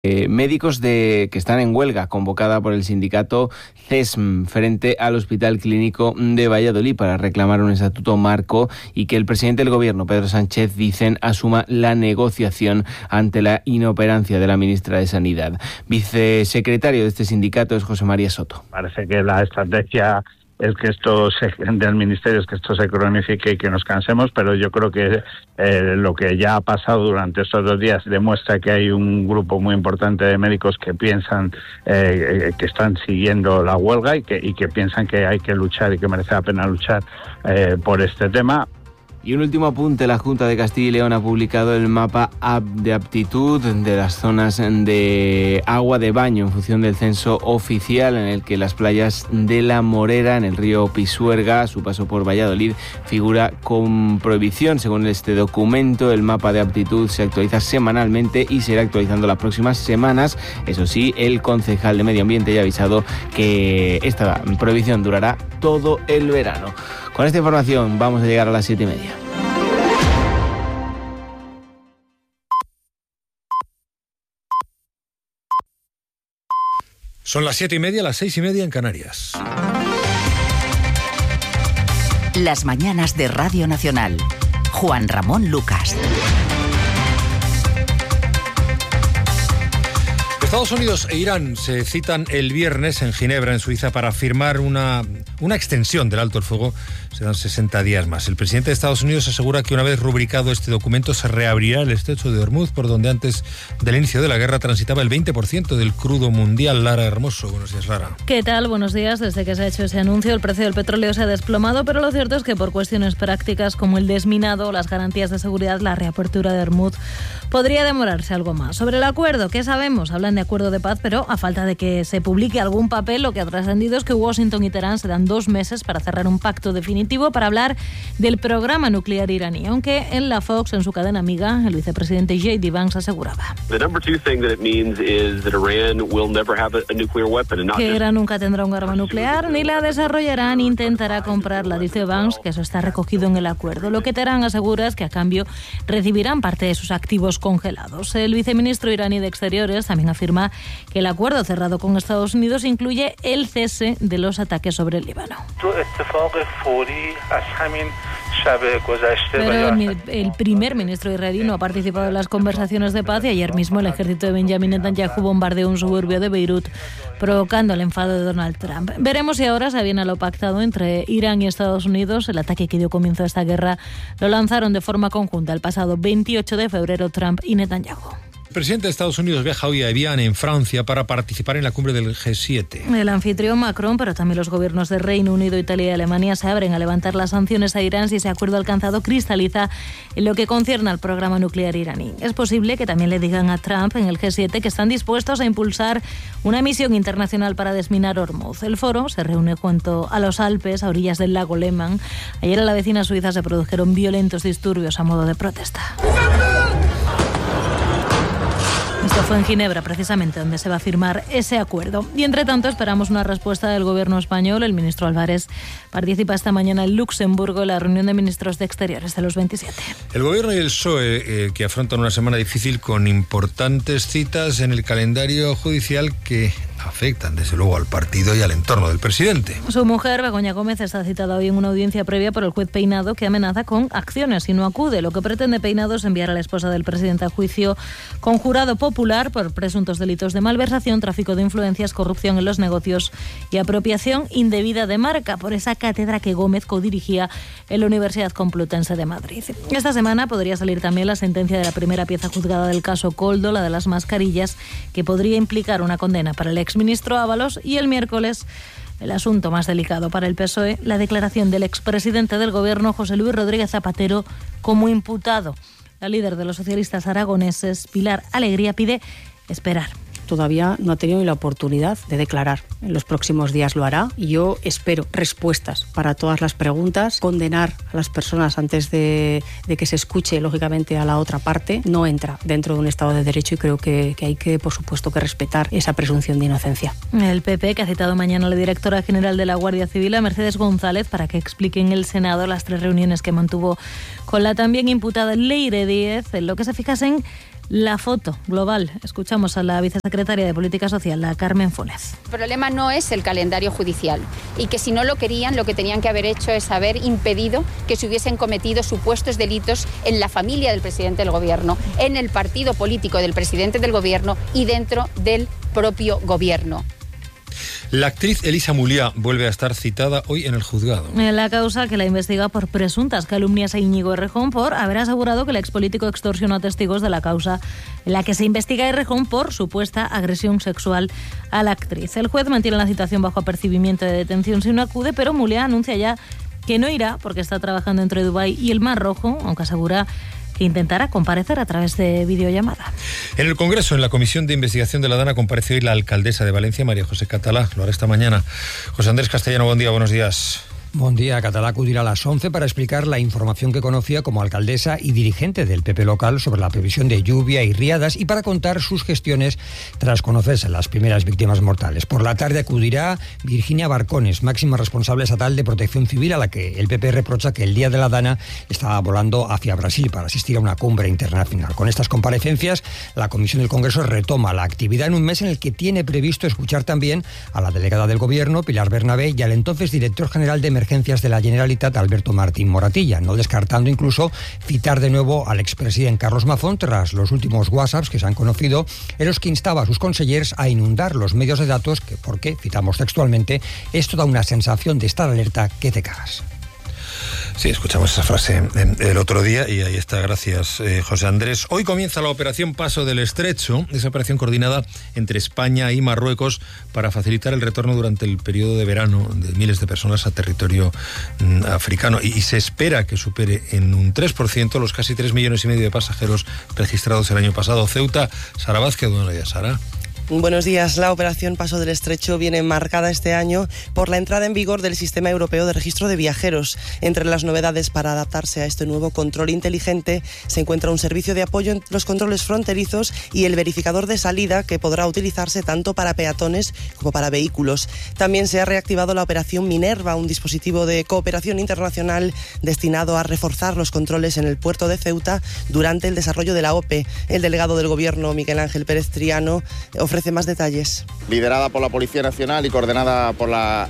Médicos que están en huelga convocada por el sindicato CESM frente al Hospital Clínico de Valladolid para reclamar un estatuto marco y que el presidente del gobierno, Pedro Sánchez, dicen asuma la negociación ante la inoperancia de la ministra de Sanidad. Vicesecretario de este sindicato es José María Soto. Parece que la estrategia es que del ministerio es que esto se cronifique y que nos cansemos, pero yo creo que lo que ya ha pasado durante estos 2 días demuestra que hay un grupo muy importante de médicos que piensan que están siguiendo la huelga y que piensan que hay que luchar y que merece la pena luchar por este tema. Y un último apunte, la Junta de Castilla y León ha publicado el mapa de aptitud de las zonas de agua de baño en función del censo oficial, en el que las playas de La Morera, en el río Pisuerga, a su paso por Valladolid, figura con prohibición. Según este documento, el mapa de aptitud se actualiza semanalmente y se irá actualizando las próximas semanas. Eso sí, el concejal de Medio Ambiente ya ha avisado que esta prohibición durará todo el verano. Con esta información vamos a llegar a las 7:30. Son las 7:30, las 6:30 en Canarias. Las mañanas de Radio Nacional. Juan Ramón Lucas. Estados Unidos e Irán se citan el viernes en Ginebra, en Suiza, para firmar una extensión del alto el fuego. Serán 60 días más. El presidente de Estados Unidos asegura que una vez rubricado este documento se reabrirá el estrecho de Hormuz, por donde antes del inicio de la guerra transitaba el 20% del crudo mundial. Lara Hermoso, buenos días, Lara. ¿Qué tal? Buenos días. Desde que se ha hecho ese anuncio, el precio del petróleo se ha desplomado, pero lo cierto es que por cuestiones prácticas como el desminado o las garantías de seguridad, la reapertura de Hormuz podría demorarse algo más. Sobre el acuerdo, ¿qué sabemos? Hablan de acuerdo de paz, pero a falta de que se publique algún papel, lo que ha trascendido es que Washington y Teherán se dan 2 meses para cerrar un pacto definitivo para hablar del programa nuclear iraní, aunque en la Fox, en su cadena amiga, el vicepresidente J.D. Vance aseguraba que Irán nunca tendrá un arma nuclear, ni la desarrollará ni intentará comprarla, dice Vance, que eso está recogido en el acuerdo. Lo que Teherán asegura es que a cambio recibirán parte de sus activos congelados. El viceministro iraní de Exteriores también afirma que el acuerdo cerrado con Estados Unidos incluye el cese de los ataques sobre el Líbano. Pero el primer ministro israelí no ha participado en las conversaciones de paz y ayer mismo el ejército de Benjamin Netanyahu bombardeó un suburbio de Beirut, provocando el enfado de Donald Trump. Veremos si ahora se aviene a lo pactado entre Irán y Estados Unidos. El ataque que dio comienzo a esta guerra lo lanzaron de forma conjunta el pasado 28 de febrero Trump y Netanyahu. El presidente de Estados Unidos viaja hoy a Evian, en Francia, para participar en la cumbre del G7. El anfitrión Macron, pero también los gobiernos de Reino Unido, Italia y Alemania se abren a levantar las sanciones a Irán si ese acuerdo alcanzado cristaliza en lo que concierne al programa nuclear iraní. Es posible que también le digan a Trump en el G7 que están dispuestos a impulsar una misión internacional para desminar Hormuz. El foro se reúne junto a los Alpes, a orillas del lago Lemán. Ayer en la vecina Suiza se produjeron violentos disturbios a modo de protesta. Esto fue en Ginebra, precisamente, donde se va a firmar ese acuerdo. Y, entre tanto, esperamos una respuesta del gobierno español. El ministro Álvarez participa esta mañana en Luxemburgo en la reunión de ministros de Exteriores de los 27. El gobierno y el PSOE, que afrontan una semana difícil con importantes citas en el calendario judicial que afectan, desde luego, al partido y al entorno del presidente. Su mujer, Begoña Gómez, está citada hoy en una audiencia previa por el juez Peinado, que amenaza con acciones si no acude. Lo que pretende Peinado es enviar a la esposa del presidente a juicio con jurado popular por presuntos delitos de malversación, tráfico de influencias, corrupción en los negocios y apropiación indebida de marca, por esa cátedra que Gómez codirigía en la Universidad Complutense de Madrid. Esta semana podría salir también la sentencia de la primera pieza juzgada del caso Koldo, la de las mascarillas, que podría implicar una condena para el exministro Ábalos, y el miércoles el asunto más delicado para el PSOE, la declaración del expresidente del Gobierno, José Luis Rodríguez Zapatero, como imputado. La líder de los socialistas aragoneses, Pilar Alegría, pide esperar. Todavía no ha tenido ni la oportunidad de declarar. En los próximos días lo hará y yo espero respuestas para todas las preguntas. Condenar a las personas antes de que se escuche, lógicamente, a la otra parte no entra dentro de un Estado de Derecho, y creo que hay que, por supuesto, que respetar esa presunción de inocencia. El PP, que ha citado mañana a la directora general de la Guardia Civil, a Mercedes González, para que explique en el Senado las 3 reuniones que mantuvo con la también imputada Leire Díez, en lo que se fijas en La foto global. Escuchamos a la vicesecretaria de Política Social, la Carmen Funes. El problema no es el calendario judicial y que si no lo querían, lo que tenían que haber hecho es haber impedido que se hubiesen cometido supuestos delitos en la familia del presidente del Gobierno, en el partido político del presidente del Gobierno y dentro del propio Gobierno. La actriz Elisa Muliá vuelve a estar citada hoy en el juzgado. En la causa que la investiga por presuntas calumnias a Íñigo Errejón por haber asegurado que el expolítico extorsionó a testigos de la causa en la que se investiga a Errejón por supuesta agresión sexual a la actriz. El juez mantiene la citación bajo apercibimiento de detención si no acude, pero Muliá anuncia ya que no irá porque está trabajando entre Dubái y el Mar Rojo, aunque asegura que intentará comparecer a través de videollamada. En el Congreso, en la Comisión de Investigación de la DANA, compareció hoy la alcaldesa de Valencia, María José Catalá. Lo hará esta mañana. José Andrés Castellano, buen día, buenos días. Buen día. Catalá acudirá a las 11 para explicar la información que conocía como alcaldesa y dirigente del PP local sobre la previsión de lluvia y riadas y para contar sus gestiones tras conocerse las primeras víctimas mortales. Por la tarde acudirá Virginia Barcones, máxima responsable estatal de Protección Civil, a la que el PP reprocha que el día de la DANA estaba volando hacia Brasil para asistir a una cumbre internacional. Con estas comparecencias, la Comisión del Congreso retoma la actividad en un mes en el que tiene previsto escuchar también a la delegada del Gobierno, Pilar Bernabé, y al entonces director general de Emergencias de la Generalitat, Alberto Martín Moratilla, no descartando incluso citar de nuevo al expresidente Carlos Mazón tras los últimos WhatsApps que se han conocido en los que instaba a sus consellers a inundar los medios de datos que, porque, citamos textualmente, esto da una sensación de estar alerta que te cagas. Sí, escuchamos esa frase el otro día y ahí está, gracias José Andrés. Hoy comienza la operación Paso del Estrecho, esa operación coordinada entre España y Marruecos para facilitar el retorno durante el periodo de verano de miles de personas a territorio africano y se espera que supere en un 3% los casi 3,5 millones de pasajeros registrados el año pasado. Ceuta, Sara Vázquez, buenos días, Sara. Buenos días. La operación Paso del Estrecho viene marcada este año por la entrada en vigor del Sistema Europeo de Registro de Viajeros. Entre las novedades para adaptarse a este nuevo control inteligente se encuentra un servicio de apoyo en los controles fronterizos y el verificador de salida que podrá utilizarse tanto para peatones como para vehículos. También se ha reactivado la operación Minerva, un dispositivo de cooperación internacional destinado a reforzar los controles en el puerto de Ceuta durante el desarrollo de la OPE. El delegado del Gobierno, Miguel Ángel Pérez Triano, ofrece más detalles. Liderada por la Policía Nacional y coordinada por la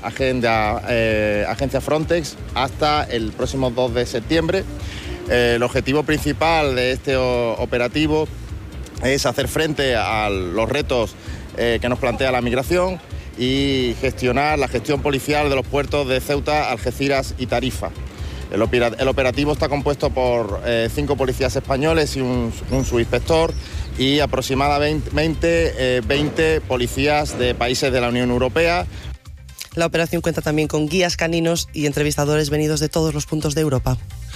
agencia Frontex hasta el próximo 2 de septiembre. El objetivo principal de este operativo es hacer frente a los retos que nos plantea la migración y gestionar la gestión policial de los puertos de Ceuta, Algeciras y Tarifa. El operativo está compuesto por 5 policías españoles y un subinspector y aproximadamente 20 policías de países de la Unión Europea. La operación cuenta también con guías caninos y entrevistadores venidos de todos los puntos de Europa.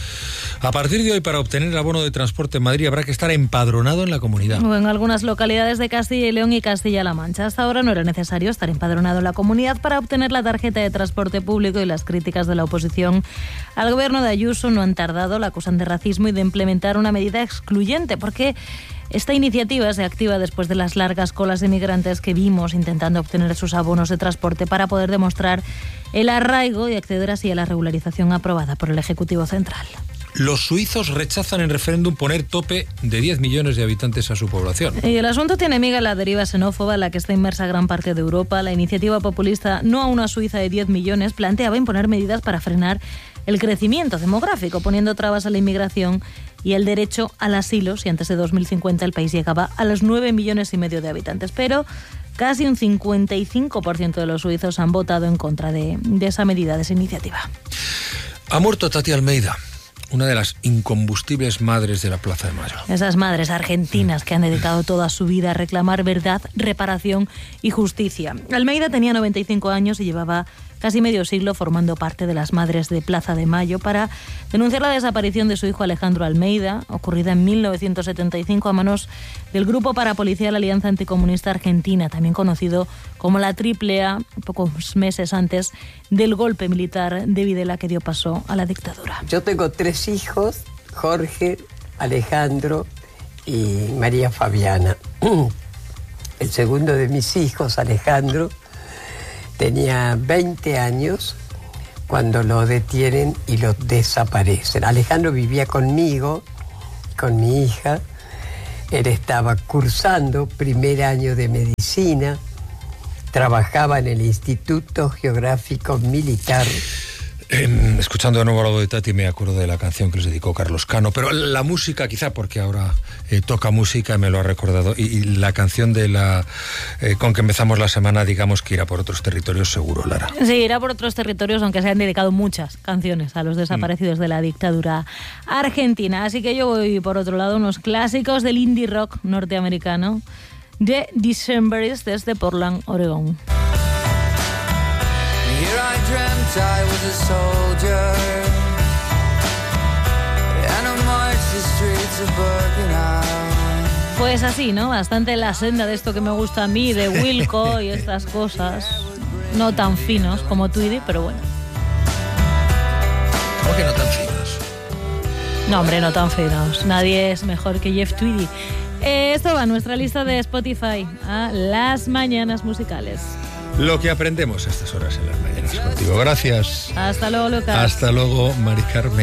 A partir de hoy, para obtener el abono de transporte en Madrid, habrá que estar empadronado en la comunidad. En algunas localidades de Castilla y León y Castilla-La Mancha. Hasta ahora no era necesario estar empadronado en la comunidad para obtener la tarjeta de transporte público, y las críticas de la oposición al gobierno de Ayuso no han tardado. La acusan de racismo y de implementar una medida excluyente, porque esta iniciativa se activa después de las largas colas de migrantes que vimos intentando obtener sus abonos de transporte para poder demostrar el arraigo y acceder así a la regularización aprobada por el Ejecutivo Central. Los suizos rechazan en referéndum poner tope de 10 millones de habitantes a su población. Y el asunto tiene miga en la deriva xenófoba en la que está inmersa gran parte de Europa. La iniciativa populista No a una Suiza de 10 millones planteaba imponer medidas para frenar el crecimiento demográfico, poniendo trabas a la inmigración y el derecho al asilo, si antes de 2050 el país llegaba a los 9,5 millones de habitantes. Pero casi un 55% de los suizos han votado en contra de esa medida, de esa iniciativa. Ha muerto Tati Almeida, una de las incombustibles madres de la Plaza de Mayo. Esas madres argentinas que han dedicado toda su vida a reclamar verdad, reparación y justicia. Almeida tenía 95 años y llevaba casi medio siglo formando parte de las madres de Plaza de Mayo para denunciar la desaparición de su hijo Alejandro Almeida, ocurrida en 1975 a manos del Grupo Parapolicial Alianza Anticomunista Argentina, también conocido como la AAA, pocos meses antes del golpe militar de Videla que dio paso a la dictadura. Yo tengo 3 hijos, Jorge, Alejandro y María Fabiana. El segundo de mis hijos, Alejandro, tenía 20 años cuando lo detienen y lo desaparecen. Alejandro vivía conmigo, con mi hija, Él estaba cursando primer año de medicina, trabajaba en el Instituto Geográfico Militar. Escuchando de nuevo algo de Tati me acuerdo de la canción que les dedicó Carlos Cano, pero la música quizá porque ahora toca música me lo ha recordado y la canción de con que empezamos la semana digamos que irá por otros territorios seguro, Lara. Sí, irá por otros territorios, aunque se han dedicado muchas canciones a los desaparecidos de la dictadura argentina, así que yo voy por otro lado, unos clásicos del indie rock norteamericano de Decemberists desde Portland, Oregón. Here I dreamt I was a soldier, and I marched the streets of Birkenau. Pues así, ¿no? Bastante la senda de esto que me gusta a mí, de Wilco y estas cosas. No tan finos como Tweedy, pero bueno. ¿Cómo que no tan finos? No, hombre, no tan finos. Nadie es mejor que Jeff Tweedy. Esto va a nuestra lista de Spotify, a las mañanas musicales. Lo que aprendemos a estas horas en las mañanas contigo. Gracias. Hasta luego, Lucas. Hasta luego, Mari Carmen.